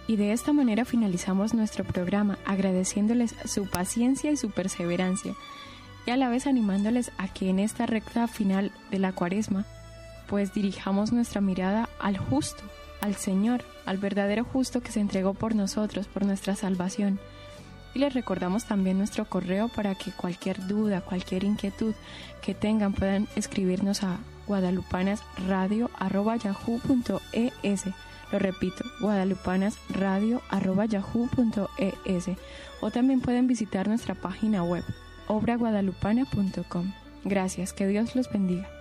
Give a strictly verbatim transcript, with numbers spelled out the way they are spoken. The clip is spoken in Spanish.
Y de esta manera finalizamos nuestro programa agradeciéndoles su paciencia y su perseverancia y a la vez animándoles a que en esta recta final de la Cuaresma pues dirijamos nuestra mirada al justo, al Señor, al verdadero justo que se entregó por nosotros, por nuestra salvación. Y les recordamos también nuestro correo para que cualquier duda, cualquier inquietud que tengan puedan escribirnos a guadalupanasradio arroba yahoo punto es. Lo repito, guadalupanasradio arroba yahoo punto es. O también pueden visitar nuestra página web, obra guadalupana punto com. Gracias, que Dios los bendiga.